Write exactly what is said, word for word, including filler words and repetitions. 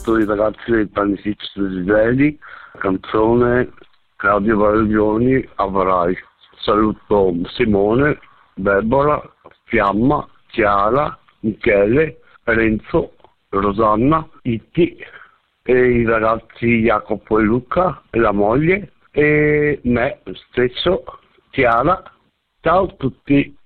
saluto i ragazzi dei Panifici Desideri, canzone Claudio Baraglioni, Avrai. Saluto Simone, Deborah, Fiamma, Chiara, Michele, Renzo, Rosanna, Itti e i ragazzi Jacopo e Luca e la moglie e me stesso, Chiara. Ciao a tutti.